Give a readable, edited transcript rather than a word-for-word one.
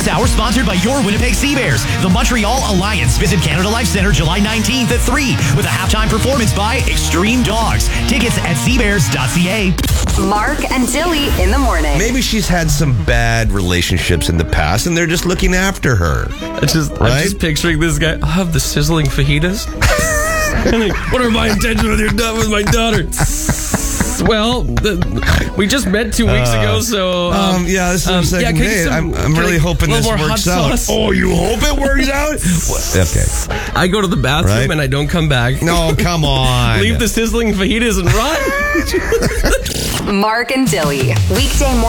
Hour sponsored by your Winnipeg Sea Bears. The Montreal Alliance. Visit Canada Life Centre July 19th at 3 with a halftime performance by Extreme Dogs. Tickets at seabears.ca. Mark and Dilly in the morning. Maybe she's had some bad relationships in the past and they're just looking after her. I'm just picturing this guy. I'll have the sizzling fajitas. What are my intentions with my daughter? Well, we just met 2 weeks ago, so... this is the second date. I'm really hoping this works out. Sauce? Oh, you hope it works out? Okay. I go to the bathroom and I don't come back. No, come on. Leave the sizzling fajitas and run. Mark and Dilly. Weekday morning.